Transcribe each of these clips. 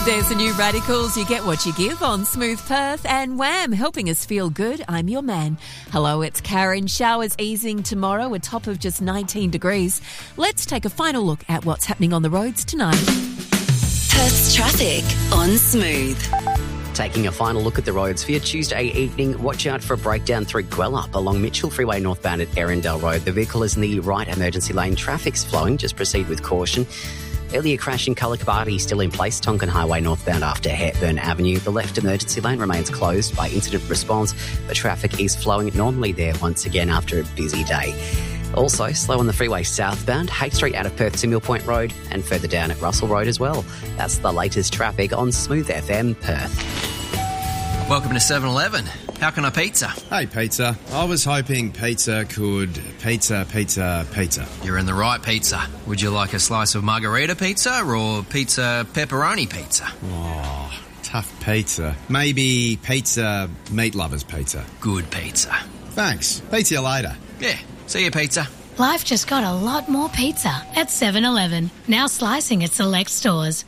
There's the new Radicals. You get what you give on Smooth Perth, and Wham, helping us feel good. I'm your man. Hello, it's Karen. Showers easing tomorrow, a top of just 19 degrees. Let's take a final look at what's happening on the roads tonight. Perth's traffic on Smooth. Taking a final look at the roads for your Tuesday evening, watch out for a breakdown through Gwelup along Mitchell Freeway northbound at Erindale Road. The vehicle is in the right emergency lane. Traffic's flowing. Just proceed with caution. Earlier crash in Cullikabati still in place. Tonkin Highway northbound after Hepburn Avenue. The left emergency lane remains closed by incident response, but traffic is flowing normally there once again after a busy day. Also, slow on the freeway southbound, Haight Street out of Perth to Mill Point Road, and further down at Russell Road as well. That's the latest traffic on Smooth FM Perth. Welcome to 7-Eleven. How can I pizza? Hey, pizza. I was hoping pizza could pizza. You're in the right pizza. Would you like a slice of margarita pizza or pizza pepperoni pizza? Oh, tough pizza. Maybe pizza meat lovers pizza. Good pizza. Thanks. Pizza you later. Yeah. See you, pizza. Life just got a lot more pizza at 7-Eleven. Now slicing at select stores.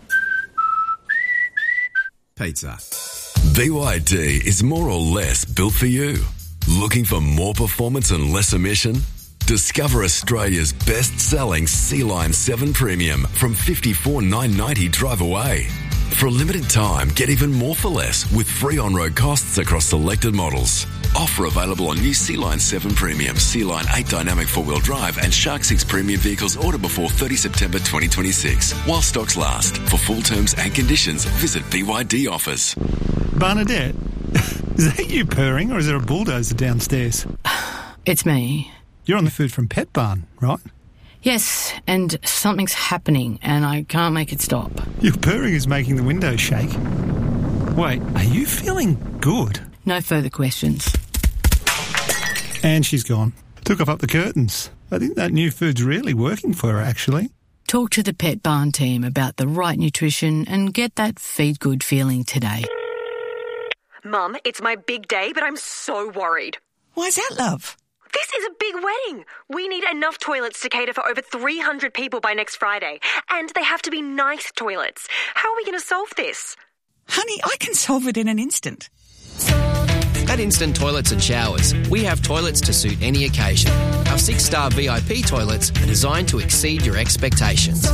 Pizza. BYD is more or less built for you. Looking for more performance and less emission? Discover Australia's best-selling Sea-Line 7 Premium from $54,990 drive away. For a limited time, get even more for less with free on-road costs across selected models. Offer available on new Sea-Line 7 Premium, Sea-Line 8 Dynamic 4-wheel drive and Shark 6 Premium vehicles order before 30 September 2026. While stocks last. For full terms and conditions, visit BYD Offers. Bernadette, is that you purring or is there a bulldozer downstairs? It's me. You're on the food from Pet Barn, right? Yes, and something's happening and I can't make it stop. Your purring is making the windows shake. Wait, are you feeling good? No further questions. And she's gone. Took off up the curtains. I think that new food's really working for her, actually. Talk to the Pet Barn team about the right nutrition and get that feed good feeling today. Mum, it's my big day, but I'm so worried. Why's that, love? This is a big wedding. We need enough toilets to cater for over 300 people by next Friday. And they have to be nice toilets. How are we going to solve this? Honey, I can solve it in an instant. At Instant Toilets and Showers, we have toilets to suit any occasion. Our 6-star VIP toilets are designed to exceed your expectations.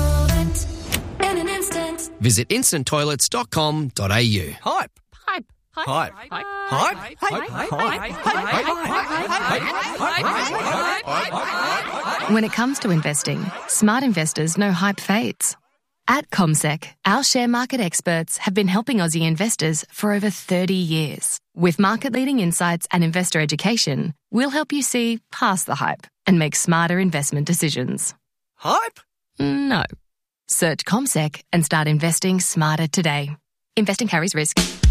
Visit instanttoilets.com.au. Hype. Hype. When it comes to investing, smart investors know hype fades. At CommSec, our share market experts have been helping Aussie investors for over 30 years. With market-leading insights and investor education, we'll help you see past the hype and make smarter investment decisions. Hype? No. Search CommSec and start investing smarter today. Investing carries risk.